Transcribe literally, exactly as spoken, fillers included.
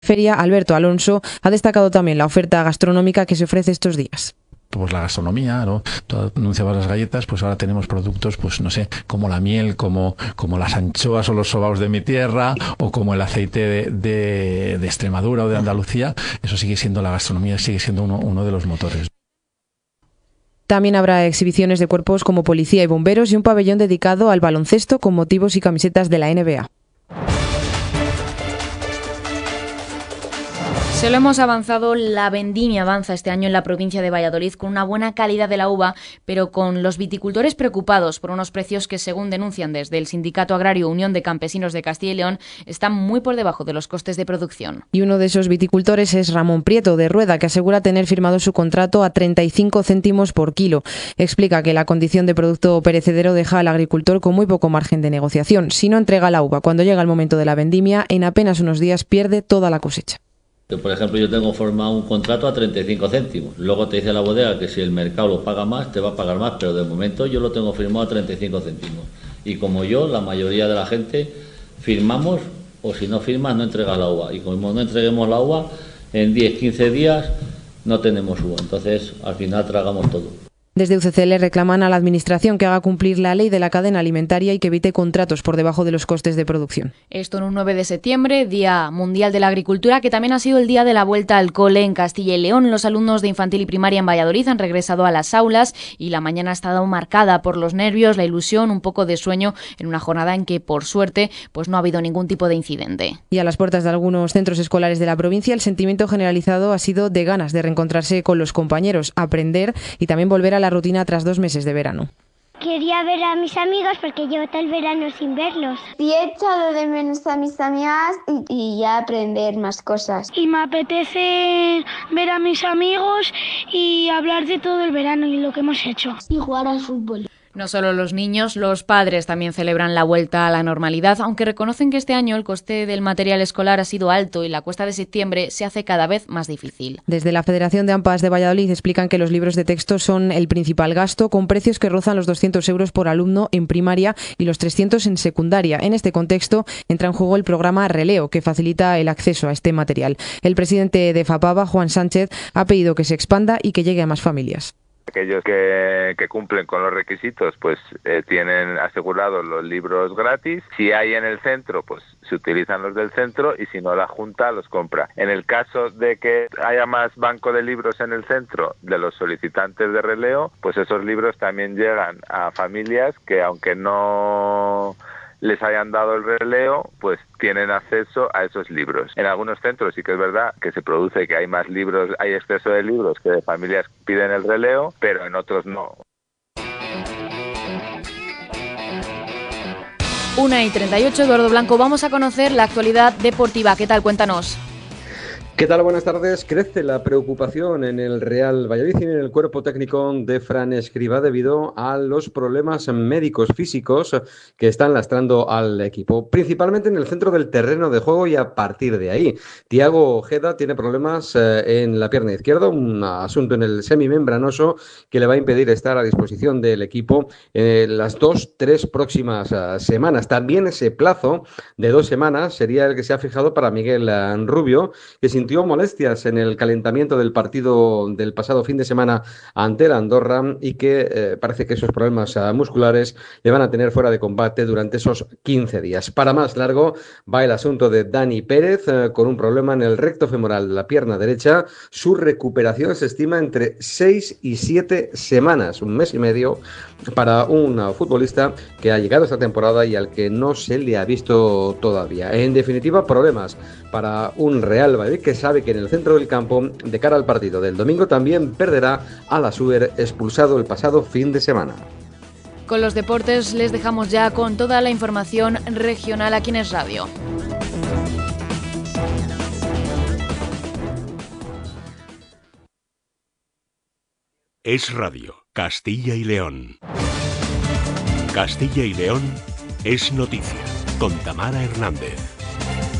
Feria, Alberto Alonso, ha destacado también la oferta gastronómica que se ofrece estos días. Pues la gastronomía, ¿no? Tú anunciabas las galletas, pues ahora tenemos productos, pues no sé, como la miel, como, como las anchoas o los sobaos de mi tierra, o como el aceite de, de, de Extremadura o de Andalucía. Eso sigue siendo la gastronomía, sigue siendo uno, uno de los motores. También habrá exhibiciones de cuerpos como policía y bomberos y un pabellón dedicado al baloncesto con motivos y camisetas de la N B A. Se lo hemos avanzado, la vendimia avanza este año en la provincia de Valladolid con una buena calidad de la uva, pero con los viticultores preocupados por unos precios que, según denuncian desde el Sindicato Agrario Unión de Campesinos de Castilla y León, están muy por debajo de los costes de producción. Y uno de esos viticultores es Ramón Prieto, de Rueda, que asegura tener firmado su contrato a treinta y cinco céntimos por kilo. Explica que la condición de producto perecedero deja al agricultor con muy poco margen de negociación. Si no entrega la uva cuando llega el momento de la vendimia, en apenas unos días pierde toda la cosecha. Por ejemplo, yo tengo formado un contrato a treinta y cinco céntimos. Luego te dice la bodega que si el mercado lo paga más, te va a pagar más, pero de momento yo lo tengo firmado a treinta y cinco céntimos. Y como yo, la mayoría de la gente firmamos, o si no firmas, no entregas la uva. Y como no entreguemos la uva, en diez, quince días no tenemos uva. Entonces, al final tragamos todo. Desde U C C le reclaman a la Administración que haga cumplir la ley de la cadena alimentaria y que evite contratos por debajo de los costes de producción. Esto en un nueve de septiembre, Día Mundial de la Agricultura, que también ha sido el día de la vuelta al cole en Castilla y León. Los alumnos de infantil y primaria en Valladolid han regresado a las aulas y la mañana ha estado marcada por los nervios, la ilusión, un poco de sueño en una jornada en que, por suerte, pues no ha habido ningún tipo de incidente. Y a las puertas de algunos centros escolares de la provincia, el sentimiento generalizado ha sido de ganas de reencontrarse con los compañeros, aprender y también volver a la rutina tras dos meses de verano. Quería ver a mis amigos porque llevo todo el verano sin verlos. Y he echado de menos a mis amigas y, y ya aprender más cosas. Y me apetece ver a mis amigos y hablar de todo el verano y lo que hemos hecho. Y jugar al fútbol. No solo los niños, los padres también celebran la vuelta a la normalidad, aunque reconocen que este año el coste del material escolar ha sido alto y la cuesta de septiembre se hace cada vez más difícil. Desde la Federación de AMPAs de Valladolid explican que los libros de texto son el principal gasto, con precios que rozan los doscientos euros por alumno en primaria y los trescientos en secundaria. En este contexto entra en juego el programa Releo, que facilita el acceso a este material. El presidente de FAPAVA, Juan Sánchez, ha pedido que se expanda y que llegue a más familias. Aquellos que, que cumplen con los requisitos pues eh, tienen asegurados los libros gratis. Si hay en el centro, pues se utilizan los del centro y si no, la Junta los compra. En el caso de que haya más banco de libros en el centro de los solicitantes de releo, pues esos libros también llegan a familias que, aunque no les hayan dado el releo, pues tienen acceso a esos libros. En algunos centros sí que es verdad que se produce que hay más libros, hay exceso de libros que de familias piden el releo, pero en otros no. una y treinta y ocho, Eduardo Blanco, vamos a conocer la actualidad deportiva. ¿Qué tal? Cuéntanos. ¿Qué tal? Buenas tardes. Crece la preocupación en el Real Valladolid y en el cuerpo técnico de Fran Escribá debido a los problemas médicos físicos que están lastrando al equipo, principalmente en el centro del terreno de juego y a partir de ahí. Thiago Ojeda tiene problemas en la pierna izquierda, un asunto en el semimembranoso que le va a impedir estar a disposición del equipo en las dos, tres próximas semanas. También ese plazo de dos semanas sería el que se ha fijado para Miguel Rubio, que sintió molestias en el calentamiento del partido del pasado fin de semana ante el Andorra y que eh, parece que esos problemas uh, musculares le van a tener fuera de combate durante esos quince días. Para más largo va el asunto de Dani Pérez uh, con un problema en el recto femoral de la pierna derecha. Su recuperación se estima entre seis y siete semanas, un mes y medio, para un uh, futbolista que ha llegado esta temporada y al que no se le ha visto todavía. En definitiva, problemas para un Real Valladolid que sabe que en el centro del campo, de cara al partido del domingo, también perderá a Lassuer, expulsado el pasado fin de semana. Con los deportes les dejamos ya con toda la información regional aquí en Es Radio. Es Radio, Castilla y León. Castilla y León es noticia, con Tamara Hernández.